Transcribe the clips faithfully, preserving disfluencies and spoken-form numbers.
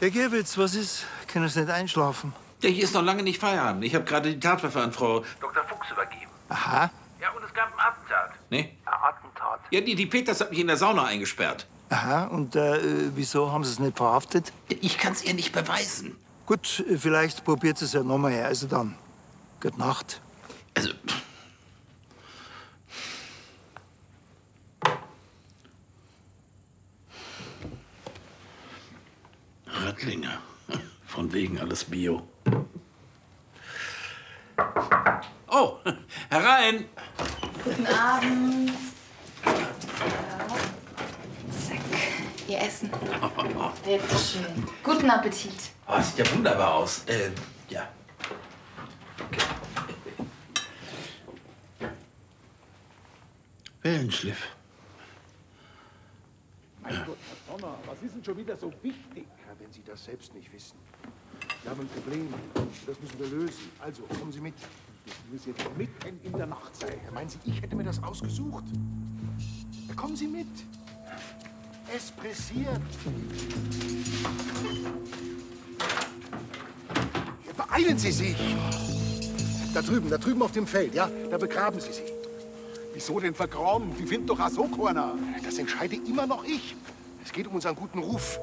Herr Gerwitz, was ist? Können Sie nicht einschlafen? Ja, hier ist noch lange nicht Feierabend. Ich habe gerade die Tatwaffe an Frau Doktor Fuchs übergeben. Aha. Ja, und es gab ein Attentat. Nee? Ein Attentat. Ja, die, die Peters hat mich in der Sauna eingesperrt. Aha. Und äh, wieso haben Sie es nicht verhaftet? Ich kann es ihr nicht beweisen. Gut, vielleicht probiert Sie es ja nochmal her. Also dann, gute Nacht. Also... Röttlinger. Von wegen alles Bio. Oh, herein! Guten Abend. Zack, Ihr Essen. Bitte schön. Guten Appetit. Oh, sieht ja wunderbar aus. Äh, ja. Wellenschliff. Mein Gott, Herr Donner, was ist denn schon wieder so wichtig? Ja, wenn Sie das selbst nicht wissen. Wir haben ein Problem. Das müssen wir lösen. Also, kommen Sie mit. Das muss jetzt mitten in der Nacht sein. Meinen Sie, ich hätte mir das ausgesucht? Ja, kommen Sie mit. Es pressiert. Ja, beeilen Sie sich. Da drüben, da drüben auf dem Feld, ja? Da begraben Sie sie. Wieso denn vergraben? Die finden doch auch so keiner. Das entscheide immer noch ich. Es geht um unseren guten Ruf.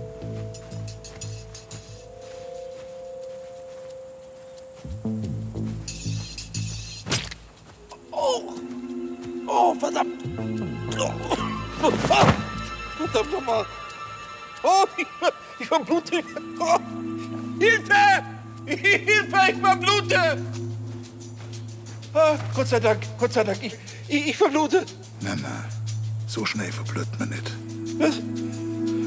Oh! Oh, verdammt! Oh, oh, verdammt nochmal! Oh, ich, ich verblute! Oh, Hilfe! Hilfe, ich verblute! Oh, Gott sei Dank, Gott sei Dank, ich, ich, ich verblute! Na, na, so schnell verblüht man nicht. Was?